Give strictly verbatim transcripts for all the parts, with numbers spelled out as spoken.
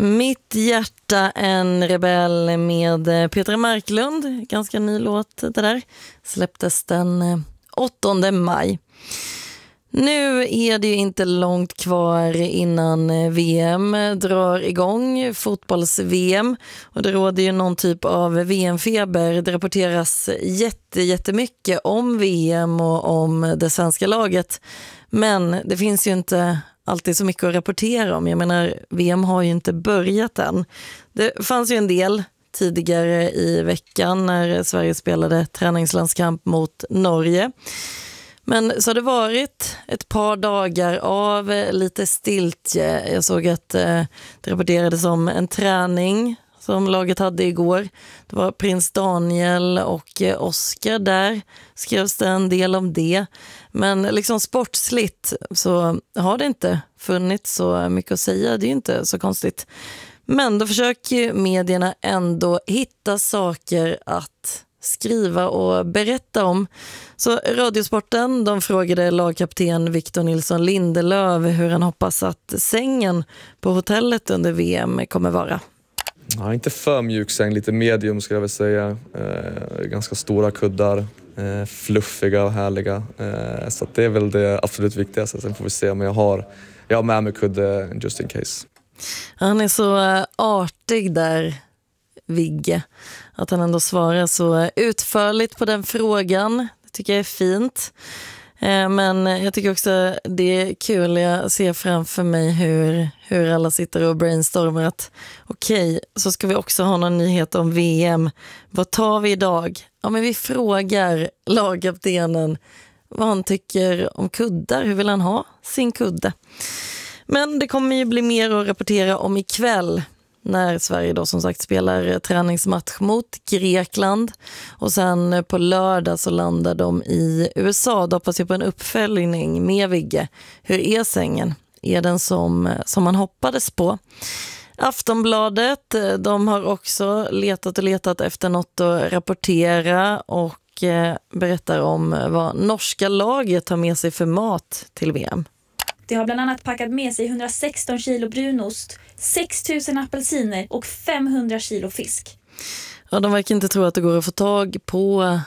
Mitt hjärta en rebell med Petra Marklund. Ganska ny låt det där. Släpptes den åttonde maj. Nu är det ju inte långt kvar innan V M drar igång, fotbolls-V M. Och det råder ju någon typ av V M-feber. Det rapporteras jätte, jättemycket om V M och om det svenska laget. Men det finns ju inte alltid så mycket att rapportera om. Jag menar, V M har ju inte börjat än. Det fanns ju en del tidigare i veckan när Sverige spelade träningslandskamp mot Norge. Men så har det varit ett par dagar av lite stiltje. Jag såg att det rapporterades om en träning som laget hade igår. Det var prins Daniel och Oscar där. Skrevs det en del om det. Men liksom sportsligt så har det inte funnits så mycket att säga. Det är ju inte så konstigt. Men då försöker medierna ändå hitta saker att skriva och berätta om. Så Radiosporten, de frågade lagkapten Victor Nilsson Lindelöf hur han hoppas att sängen på hotellet under V M kommer vara. Ja, inte för mjuk säng, lite medium skulle jag väl säga. Eh, ganska stora kuddar, eh, fluffiga och härliga. Eh, så att det är väl det absolut viktigaste. Sen får vi se om jag har, jag har med mig kudde just in case. Han är så artig där, Vigge, att han ändå svarar så utförligt på den frågan. Det tycker jag är fint. Men jag tycker också det är kul. Jag ser framför mig hur, hur alla sitter och brainstormar att okej, så ska vi också ha någon nyhet om V M. Vad tar vi idag? Ja, men vi frågar lagkaptenen vad han tycker om kuddar. Hur vill han ha sin kudde? Men det kommer ju bli mer att rapportera om ikväll när Sverige då som sagt spelar träningsmatch mot Grekland. Och sen på lördag så landar de i U S A. Då hoppas jag på en uppföljning med Vigge. Hur är sängen? Är den som, som man hoppades på? Aftonbladet, de har också letat och letat efter något att rapportera och berättar om vad norska laget tar med sig för mat till V M. Det har bland annat packat med sig hundrasexton kilo brunost, sex tusen apelsiner och femhundra kilo fisk. Ja, de verkar inte tro att det går att få tag på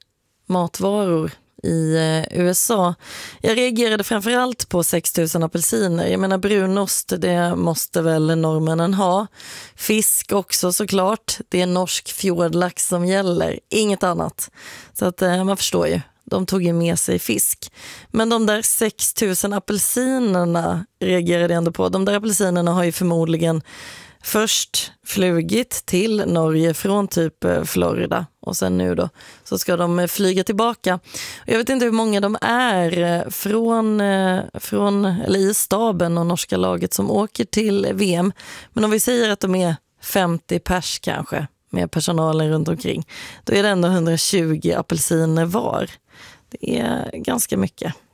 matvaror i U S A. Jag reagerade framförallt på sex tusen apelsiner. Jag menar brunost, det måste väl norrmännen ha. Fisk också såklart. Det är norsk fjordlax som gäller, inget annat. Så att man förstår ju. De tog ju med sig fisk. Men de där sex tusen apelsinerna reagerade jag ändå på. De där apelsinerna har ju förmodligen först flugit till Norge från typ Florida. Och sen nu då så ska de flyga tillbaka. Jag vet inte hur många de är från, från eller i staben och norska laget som åker till V M. Men om vi säger att de är femtio pers kanske med personalen runt omkring. Då är det ändå hundratjugo apelsiner var. Det är ganska mycket.